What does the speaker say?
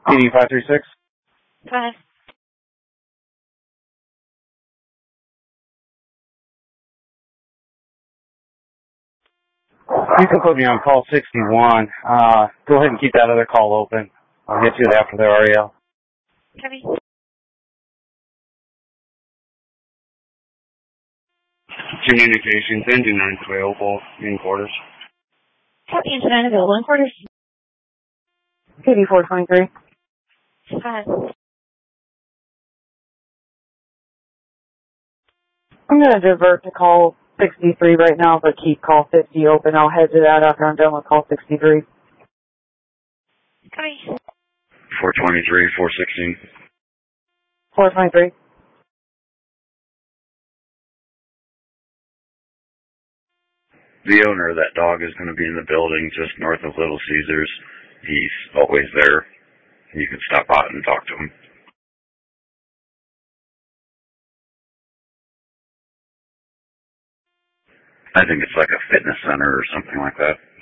PD 536. Go ahead. You can put me on call 61. Go ahead and keep that other call open. I'll get to it after the REL. Copy. Communications, engine 9 available in quarters. Copy, engine 9 available in quarters. PD 423. Go ahead. I'm going to divert to call 63 right now, but keep call 50 open. I'll head to that after I'm done with call 63. Copy. 423, 416. 423. The owner of that dog is going to be in the building just north of Little Caesars. He's always there. You can stop out and talk to him. I think it's like a fitness center or something like that.